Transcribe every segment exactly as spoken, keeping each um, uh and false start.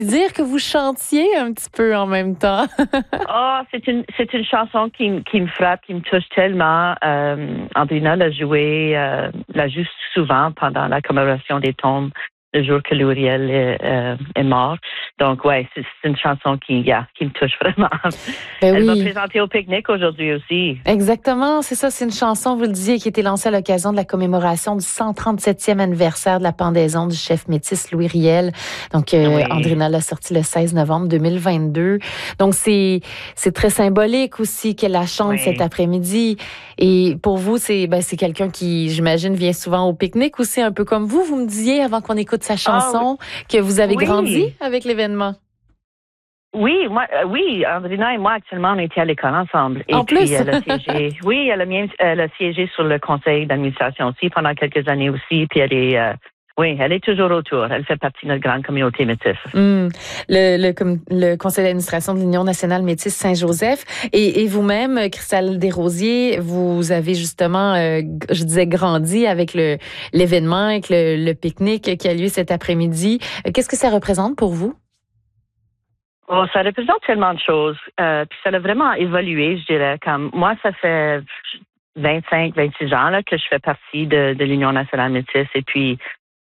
dire que vous chantiez un petit peu en même temps. Oh, c'est une c'est une chanson qui, m- qui me frappe, qui me touche tellement. Euh, Andrina l'a joué, euh, l'a joué souvent pendant la commémoration des tombes le jour que Louriel est, euh, est mort. Donc, ouais, c'est, c'est une chanson qui, yeah, qui me touche vraiment. Ben Elle va oui. présenter au pique-nique aujourd'hui aussi. Exactement, c'est ça, c'est une chanson, vous le disiez, qui a été lancée à l'occasion de la commémoration du cent trente-septième anniversaire de la pendaison du chef métis Louis Riel. Donc, euh, Oui. Andrina l'a sorti le seize novembre deux mille vingt-deux. Donc, c'est c'est très symbolique aussi qu'elle la chante cet Oui. après-midi. Et pour vous, c'est ben, c'est quelqu'un qui, j'imagine, vient souvent au pique-nique aussi, un peu comme vous. Vous me disiez, avant qu'on écoute sa Ah chanson, que vous avez grandi oui. avec l'événement. Oui, moi, euh, oui, Andrina et moi, actuellement, on était à l'école ensemble. Et En puis, plus, elle a siégé, oui, elle a, bien, elle a siégé sur le conseil d'administration aussi pendant quelques années aussi. Puis, elle est, euh, oui, elle est toujours autour. Elle fait partie de notre grande communauté métisse. Hum, le, le, com- le conseil d'administration de l'Union nationale métisse Saint-Joseph. Et, et vous-même, Chrystal Desrosiers, vous avez justement, euh, g- je disais, grandi avec le l'événement, avec le, le pique-nique qui a lieu cet après-midi. Euh, Qu'est-ce que ça représente pour vous? Oh, ça représente tellement de choses. Euh, puis, ça a vraiment évolué, je dirais. Comme moi, ça fait vingt-cinq, vingt-six ans là, que je fais partie de, de l'Union nationale métisse. Et puis,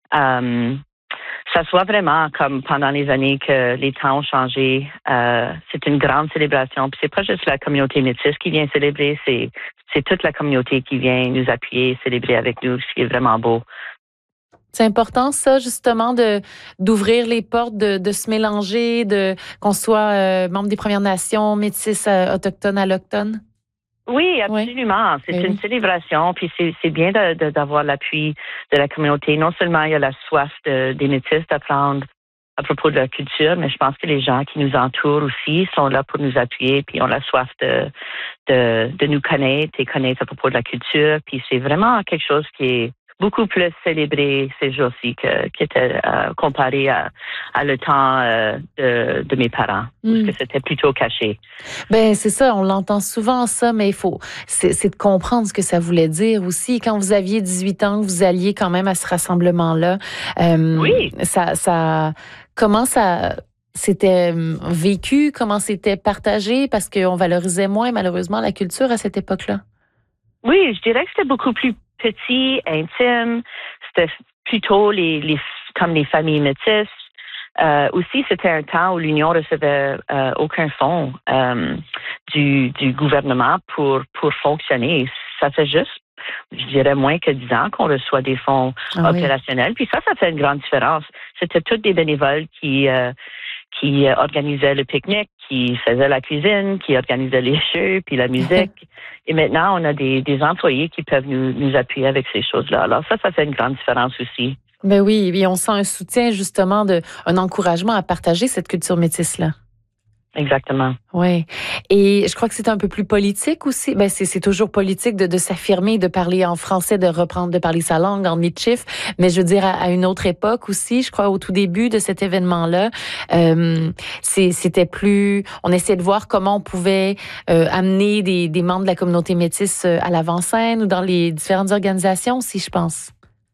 euh, ça soit vraiment comme pendant les années que les temps ont changé. Euh, c'est une grande célébration. Puis c'est pas juste la communauté métisse qui vient célébrer, c'est c'est toute la communauté qui vient nous appuyer, célébrer avec nous, ce qui est vraiment beau. C'est important, ça, justement, de d'ouvrir les portes, de, de se mélanger, de qu'on soit euh, membre des Premières Nations, métis, euh, autochtones, allochtones. Oui, Oui, absolument. C'est ben une oui. célébration, puis c'est c'est bien de, de- d'avoir l'appui de la communauté. Non seulement il y a la soif de- des métis d'apprendre à propos de leur culture, mais je pense que les gens qui nous entourent aussi sont là pour nous appuyer, puis ont la soif de de, de nous connaître et connaître à propos de la culture. Puis c'est vraiment quelque chose qui est beaucoup plus célébré ces jours-ci que, qui était euh, comparé à, à le temps euh, de, de mes parents, où ce Hum. que c'était plutôt caché. Ben c'est ça, on l'entend souvent ça, mais il faut, c'est, c'est de comprendre ce que ça voulait dire aussi. Quand vous aviez dix-huit ans, que vous alliez quand même à ce rassemblement-là, euh, Oui. ça, ça, comment ça c'était euh, vécu, comment c'était partagé, parce qu'on valorisait moins malheureusement la culture à cette époque-là. Oui, je dirais que c'était beaucoup plus petit, intime. C'était plutôt les, les comme les familles métisses. Euh, aussi, c'était un temps où l'Union recevait euh, aucun fonds euh, du, du gouvernement pour, pour fonctionner. Ça fait juste, je dirais, moins que dix ans qu'on reçoit des fonds Ah oui. opérationnels. Puis ça, ça fait une grande différence. C'était tous des bénévoles qui, euh, qui euh, organisaient le pique-nique, qui faisaient la cuisine, qui organisaient les jeux, puis la musique. Et maintenant, on a des, des employés qui peuvent nous, nous appuyer avec ces choses-là. Alors ça, ça fait une grande différence aussi. Ben oui, et on sent un soutien justement, de, un encouragement à partager cette culture métisse-là. Exactement. Oui. Et je crois que c'est un peu plus politique aussi. Ben c'est, c'est toujours politique de, de s'affirmer, de parler en français, de reprendre, de parler sa langue en Michif. Mais je veux dire, à, à une autre époque aussi, je crois au tout début de cet événement-là, euh, c'est, c'était plus... On essayait de voir comment on pouvait euh, amener des, des membres de la communauté métisse à l'avant-scène ou dans les différentes organisations aussi, je pense.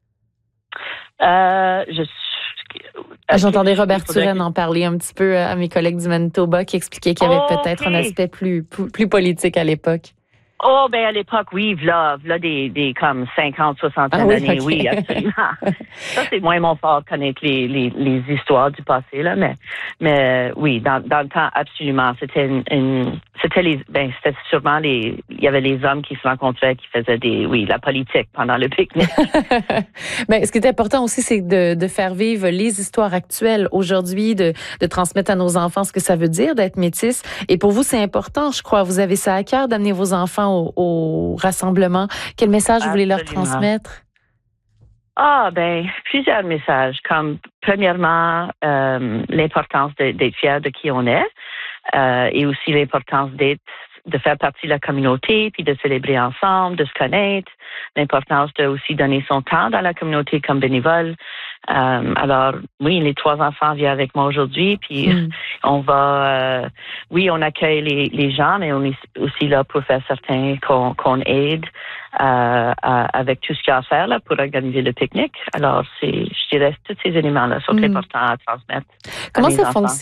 Euh, je J'entendais Robert il faudrait Turenne que- en parler un petit peu à mes collègues du Manitoba qui expliquaient qu'il y avait Oh, peut-être un OK. aspect plus, plus, plus politique à l'époque. Oh, ben à l'époque, oui, v'là, v'là des, des comme cinquante, Ah soixantaine oui, d'années, oui, OK. absolument. Ça, c'est moins mon fort, connaître les, les, les histoires du passé, là, mais, mais oui, dans, dans le temps, absolument. C'était une, une- c'était les, ben, c'était sûrement les, il y avait les hommes qui se rencontraient, qui faisaient des, oui, la politique pendant le pique-nique. Ben, ce qui est important aussi, c'est de, de faire vivre les histoires actuelles aujourd'hui, de, de transmettre à nos enfants ce que ça veut dire d'être métisse. Et pour vous, c'est important, je crois. Vous avez ça à cœur d'amener vos enfants au, au rassemblement. Quel message vous voulez leur Absolument. transmettre? Ah, ben, plusieurs messages, comme, premièrement, euh, l'importance de- d'être fier de qui on est. Euh, et aussi l'importance d'être, de faire partie de la communauté, puis de célébrer ensemble, de se connaître, l'importance de aussi donner son temps dans la communauté comme bénévole. Euh, alors, oui, les trois enfants viennent avec moi aujourd'hui, puis Mm. on va, euh, oui, on accueille les, les gens, mais on est aussi là pour faire certain qu'on, qu'on aide euh, à- avec tout ce qu'il y a à faire là, pour organiser le pique-nique. Alors, c'est, je dirais, tous ces éléments-là sont Mm. importants à transmettre à Comment mes ça enfants. fonctionne?